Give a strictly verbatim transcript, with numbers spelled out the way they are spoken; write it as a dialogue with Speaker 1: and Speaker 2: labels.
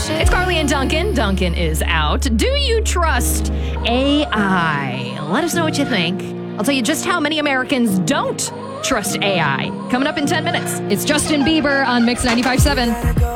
Speaker 1: It's Carly and Duncan. Duncan is out. Do you trust A I? Let us know what you think. I'll tell you just how many Americans don't trust A I. Coming up in ten minutes. It's Justin Bieber on Mix ninety-five point seven.